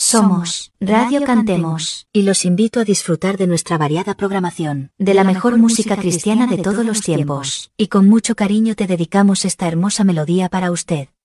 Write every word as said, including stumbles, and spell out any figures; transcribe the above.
Somos Radio Cantemos y los invito a disfrutar de nuestra variada programación, de la mejor música cristiana de todos los tiempos, y con mucho cariño te dedicamos esta hermosa melodía para usted.